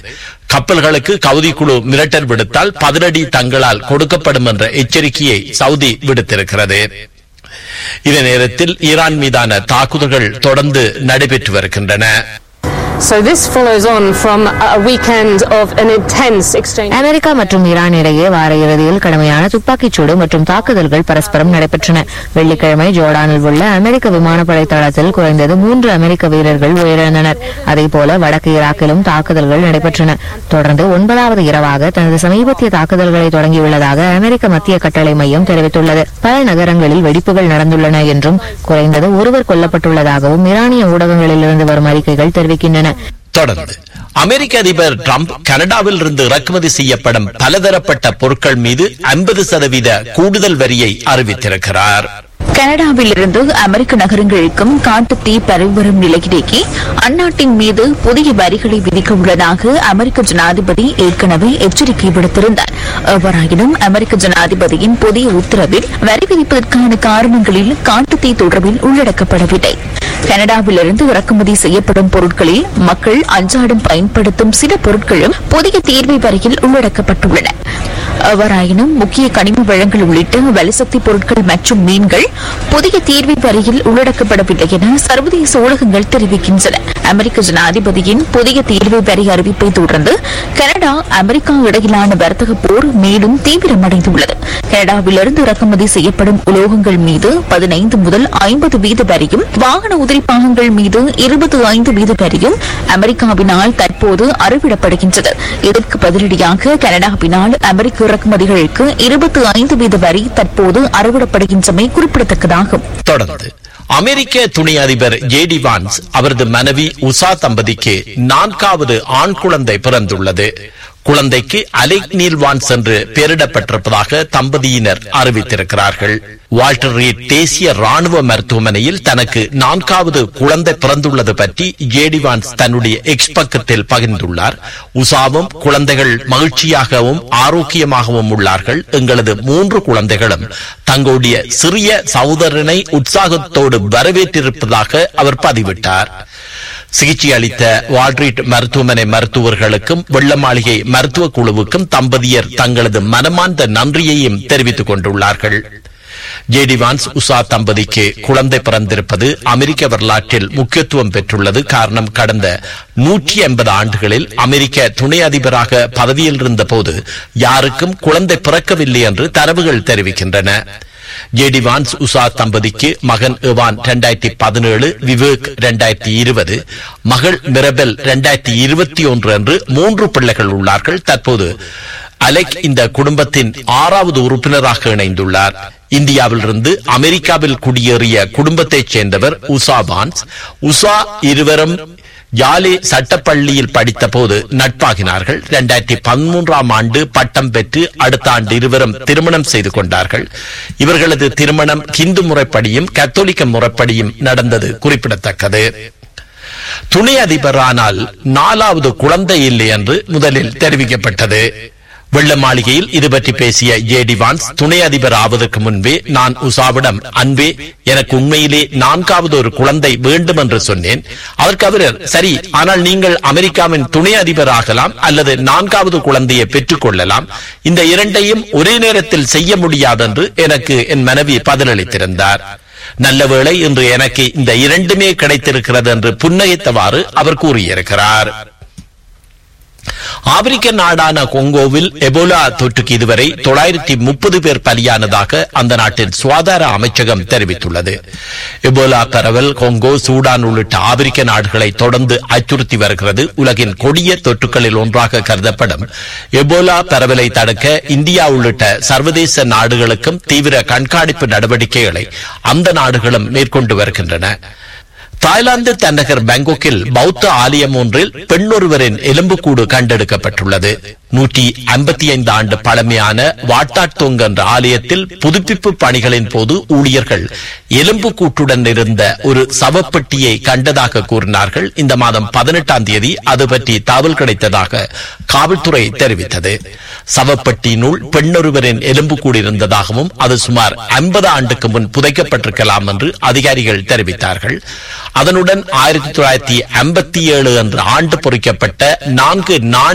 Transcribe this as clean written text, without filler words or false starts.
கப்பல்களுக்கு Houthi குழு மிரட்டல் விடுத்தால் பதிலடி தங்களால் கொடுக்கப்படும் என்ற எச்சரிக்கையை சவுதி விடுத்திருக்கிறது. இதே நேரத்தில் ஈரான் மீதான தாக்குதல்கள் தொடர்ந்து நடைபெற்று வருகின்றன. So this follows on from a weekend of an intense exchange. America மற்றும் ஈரான் இடையே வார இறுதியில் கடுமையான துப்பாக்கிச்சூடு மற்றும் தாக்குதல்கள் பரஸ்பரம் நடைபெற்றன. வெள்ளிக்கிழமை ஜோர்டானில் உள்ள அமெரிக்க விமானப்படை தளத்தில் குறைந்தது 3 அமெரிக்க வீரர்கள் உயிரிழந்தனர். அதேபோல வடக்கு ஈராக்கிலும் தாக்குதல்கள் நடைபெற்றன. தொடர்ந்து 9வது இரவாக தனது சமீபத்திய தாக்குதல்களை தொடங்கியுள்ளதாக அமெரிக்க மத்திய கட்டளை மையம் தெரிவித்துள்ளது. பல நகரங்களில் வெடிப்புகள் நடந்துள்ளன என்றும் குறைந்தது ஒருவர் கொல்லப்பட்டுள்ளதாகவும் ஈரானிய ஊடகங்களிலிருந்து வரும் அறிக்கைகள் தெரிவிக்கின்றன. தொடர்ந்து அமெரிக்க அதிபர் டிரம்ப் கனடாவில் இருந்து இறக்குமதி செய்யப்படும் பலதரப்பட்ட பொருட்கள் மீது 50% கூடுதல் வரியை அறிவித்திருக்கிறார். கனடாவிலிருந்து அமெரிக்க நகரங்களுக்கும் காட்டுத்தீ பரவி வரும் நிலையிலேயே அந்நாட்டின் மீது புதிய வரிகளை விதிக்க உள்ளதாக அமெரிக்க ஜனாதிபதி ஏற்கனவே எச்சரிக்கை விடுத்திருந்தார். எவ்வாறாயினும் அமெரிக்க ஜனாதிபதியின் புதிய உத்தரவில் வரி விதிப்பதற்கான காரணங்களில் காட்டுத்தீ தொடர்பில் உள்ளடக்கப்படவில்லை. கனடாவிலிருந்து இறக்குமதி செய்யப்படும் பொருட்களில் மக்கள் அன்றாடம் பயன்படுத்தும் சில பொருட்களும் புதிய தீர்வை வரியில் உள்ளடக்கப்பட்டுள்ளன. எவ்வாறாயினும் முக்கிய கனிம வளங்கள் உள்ளிட்ட வலுசக்தி பொருட்கள் மற்றும் மீன்கள் புதிய தீர்வை வரியில் உள்ளடக்கப்படவில்லை என சர்வதேச ஊடகங்கள் தெரிவிக்கின்றன. அமெரிக்க ஜனாதிபதியின் புதிய தீர்வை வரி அறிவிப்பை தொடர்ந்து கனடா அமெரிக்கா இடையிலான வர்த்தக போர் மேலும் தீவிரமடைந்துள்ளது. கனடாவிலிருந்து இறக்குமதி செய்யப்படும் உலோகங்கள் மீது 15 முதல் 50% வரியும், வாகன உதிரி பாகங்கள் மீது 25% வரியும் அமெரிக்காவினால் தற்போது அறவிடப்படுகின்றது. இதற்கு பதிலடியாக கனடாவினால் அமெரிக்க இறக்குமதிகளுக்கு 25% வரி தற்போது அறவிடப்படுகின்றமை குறிப்பிடத்தக்கதாகும். தொடர்ந்து அமெரிக்க துணை அதிபர் ஜேடி வான்ஸ் அவரது மனைவி உஷா தம்பதிக்கு 4வது ஆண் குழந்தை பிறந்துள்ளது. குழந்தைக்கு அலெக் நீல் வான்ஸ் என்று பெயரிடப்பட்டிருப்பதாக தம்பதியினர் அறிவித்திருக்கிறார்கள். வால்டர் ரீட் தேசிய ராணுவ மருத்துவமனையில் தனக்கு 4வது குழந்தை பிறந்துள்ளது பற்றி ஜேடி வான்ஸ் தன்னுடைய எக்ஸ் பக்கத்தில் பகிர்ந்துள்ளார். உஷாவும் குழந்தைகள் மகிழ்ச்சியாகவும் ஆரோக்கியமாகவும் உள்ளார்கள். எங்களது 3 குழந்தைகளும் தங்களுடைய சிறிய சகோதரனை உற்சாகத்தோடு வரவேற்றிருப்பதாக அவர் பதிவிட்டார். சிகிச்சை அளித்த வால்ட்ரீட் மருத்துவமனை மருத்துவர்களுக்கும் வெள்ள மாளிகை மருத்துவ குழுவுக்கும் தம்பதியர் தங்களது மனமார்ந்த நன்றியையும் தெரிவித்துக் கொண்டுள்ளார்கள். ஜேடி வான்ஸ் உஷா தம்பதிக்கு குழந்தை பிறந்திருப்பது அமெரிக்க வரலாற்றில் முக்கியத்துவம் பெற்றுள்ளது. காரணம், கடந்த 150 ஆண்டுகளில் அமெரிக்க துணை அதிபராக பதவியில் இருந்த போது யாருக்கும் குழந்தை பிறக்கவில்லை என்று தரவுகள் தெரிவிக்கின்றன. ஜேடி வான்ஸ் உஷா தம்பதிக்கு மகன் எவான் 2017, விவேக் 2020, மகள் மிரபெல் 2021 என்று 3 பிள்ளைகள் உள்ளார்கள். தற்போது அலெக் இந்த குடும்பத்தின் 6வது உறுப்பினராக இணைந்துள்ளார். இந்தியாவிலிருந்து அமெரிக்காவில் குடியேறிய குடும்பத்தைச் சேர்ந்தவர் உஷா வான்ஸ். உஷா இருவரும் யாலே சட்டப்பள்ளியில் படித்த போது நட்பாகினார்கள். 2013ஆம் ஆண்டு பட்டம் பெற்று அடுத்த ஆண்டு இருவரும் திருமணம் செய்து கொண்டார்கள். இவர்களது திருமணம் ஹிந்து முறைப்படியும் கத்தோலிக்க முறைப்படியும் நடந்தது குறிப்பிடத்தக்கது. துணை அதிபரானால் 4வது குழந்தை இல்லை என்று முதலில் தெரிவிக்கப்பட்டது. வெள்ள மாளிகையில் இது பற்றி பேசிய ஜேடி வான்ஸ், துணை அதிபர் ஆவதற்கு முன்பே நான் உஷாவிடம், அன்பே, எனக்கு உண்மையிலே 4வது ஒரு குழந்தை வேண்டும் என்று சொன்னேன். அதற்கு அவர், சரி, ஆனால் நீங்கள் அமெரிக்காவின் துணை அதிபர் ஆகலாம் அல்லது 4வது குழந்தையை பெற்றுக் கொள்ளலாம். இந்த இரண்டையும் ஒரே நேரத்தில் செய்ய முடியாது என்று எனக்கு என் மனைவி பதிலளித்திருந்தார். நல்லவேளை இன்று எனக்கு இந்த இரண்டுமே கிடைத்திருக்கிறது என்று புன்னகைத்தவாறு அவர் கூறியிருக்கிறார். ஆப்பிரிக்க நாடான கொங்கோவில் எபோலா தொற்றுக்கு இதுவரை 930 பேர் பலியானதாக அந்த நாட்டின் சுகாதார அமைச்சகம் தெரிவித்துள்ளது. எபோலா பரவல் கொங்கோ, சூடான் உள்ளிட்ட ஆப்பிரிக்க நாடுகளை தொடர்ந்து அச்சுறுத்தி வருகிறது. உலகின் கொடிய தொற்றுகளில் ஒன்றாக கருதப்படும் எபோலா பரவலை தடுக்க இந்தியா உள்ளிட்ட சர்வதேச நாடுகளுக்கும் தீவிர கண்காணிப்பு நடவடிக்கைகளை அந்த நாடுகளும் மேற்கொண்டு வருகின்றன. தாய்லாந்து தலைநகர் பாங்காக்கில் பௌத்த ஆலயம் ஒன்றில் பெண் ஒருவரின் எலும்புக்கூடு கண்டெடுக்கப்பட்டுள்ளது. 155 ஆண்டு பழமையான வாட்டாட்டோங் என்ற ஆலயத்தில் புதுப்பிப்பு பணிகளின் போது ஊழியர்கள் எலும்பு கூட்டுடன் இருந்த ஒரு சவப்பெட்டியை கண்டதாக கூறினார்கள். இந்த மாதம் 18ஆம் தேதி அது பற்றி தகவல் கிடைத்ததாக காவல்துறை தெரிவித்தது. சவப்பெட்டியினுள் பெண்ணொருவரின் எலும்பு கூடு இருந்ததாகவும் அது சுமார் 50 ஆண்டுக்கு முன் புதைக்கப்பட்டிருக்கலாம் என்று அதிகாரிகள் தெரிவித்தார்கள். அதனுடன் 1957 என்ற ஆண்டு பொறிக்கப்பட்ட 4